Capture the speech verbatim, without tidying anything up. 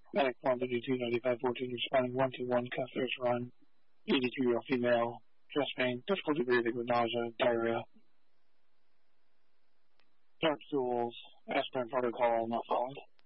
Medic one thirty-two ninety-five fourteen responding one two one, catheters run, eighty-two-year-old female, chest pain, difficulty breathing with nausea, diarrhea, dark stools, aspirin protocol not followed.